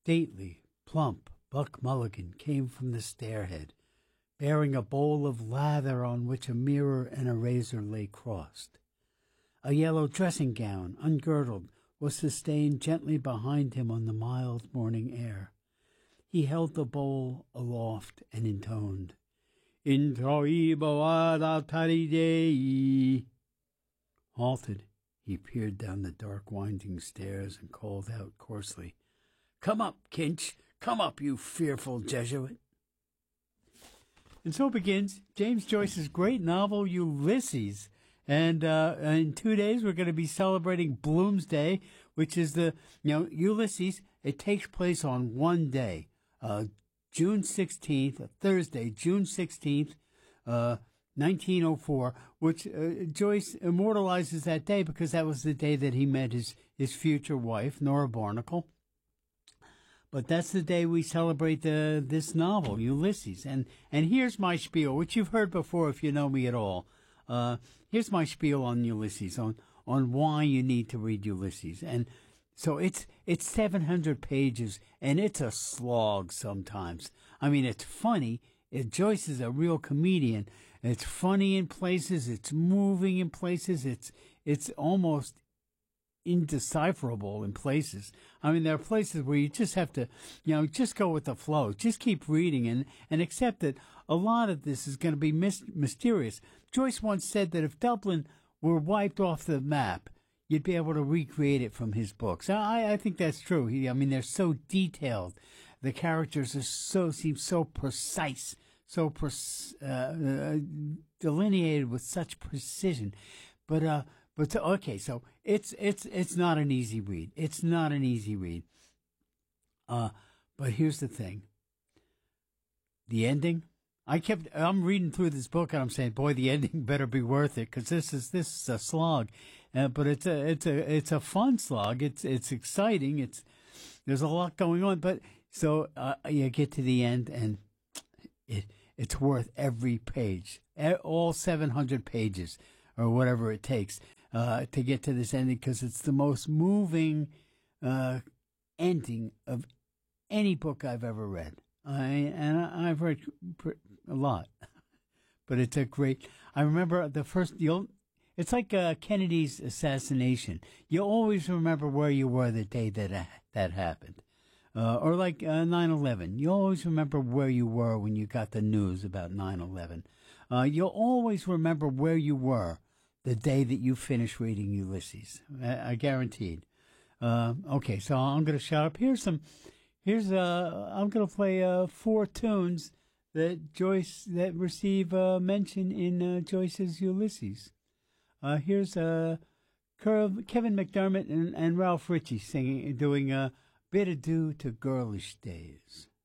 Stately, plump Buck Mulligan came from the stairhead, bearing a bowl of lather on which a mirror and a razor lay crossed. A yellow dressing gown, ungirdled, was sustained gently behind him on the mild morning air. He held the bowl aloft and intoned, Introibo ad altari Dei. Halted, he peered down the dark winding stairs and called out coarsely, Come up, Kinch! Come up, you fearful Jesuit! And so begins James Joyce's great novel, Ulysses. And in 2 days, we're going to be celebrating Bloomsday, which is Ulysses. It takes place on one day, June 16th, Thursday, June 16th, 1904, which Joyce immortalizes that day because that was the day that he met his future wife, Nora Barnacle. But that's the day we celebrate this novel, Ulysses. And here's my spiel, which you've heard before if you know me at all. Here's my spiel on Ulysses, on why you need to read Ulysses. And so it's 700 pages, and it's a slog sometimes. I mean, it's funny. Joyce is a real comedian. It's funny in places. It's moving in places. It's almost indecipherable in places. I mean, there are places where you just have to, just go with the flow. Just keep reading and accept that a lot of this is going to be mysterious. Joyce once said that if Dublin were wiped off the map, you'd be able to recreate it from his books. I think that's true. They're so detailed. The characters seem so precise, so delineated with such precision. So it's not an easy read. It's not an easy read. But here's the thing. The ending. I'm reading through this book and I'm saying, boy, the ending better be worth it because this is a slog. But it's a fun slog. It's exciting. There's a lot going on. But so you get to the end and it's worth every page, all 700 pages or whatever it takes. To get to this ending because it's the most moving ending of any book I've ever read. I've read a lot, but it's a great. I remember the first. It's like Kennedy's assassination. You always remember where you were the day that happened, or like 9/11. You always remember where you were when you got the news about 9/11. You'll always remember where you were the day that you finish reading Ulysses. I guaranteed. Okay, so I'm going to shout up. I'm going to play 4 tunes that receive mention in Joyce's Ulysses. Here's Kevin McDermott and Ralph Ritchie doing Bid Adieu to Girlish Days.